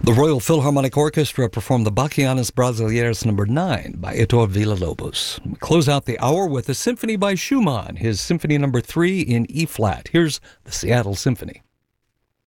The Royal Philharmonic Orchestra performed the Bachianas Brasileiras No. 9 by Heitor Villa-Lobos. We close out the hour with a symphony by Schumann, his Symphony No. 3 in E-flat. Here's the Seattle Symphony.